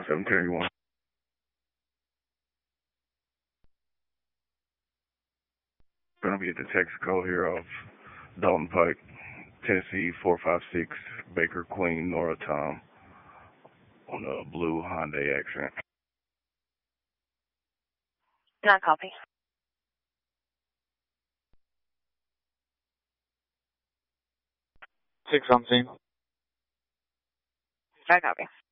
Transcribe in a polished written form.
0731. Gonna be at the Texaco here off Dalton Pike, Tennessee 456, Baker Queen, Nora Tom, on a blue Hyundai Accent. Not copy. Six on scene. Not copy.